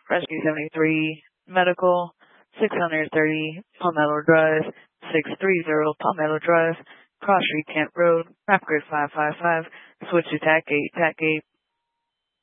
Rescue 73 Medical, 630 Palmetto Drive, 630 Palmetto Drive, Cross Street Camp Road, Map Grid 555, switch to TAC 8, TAC 8.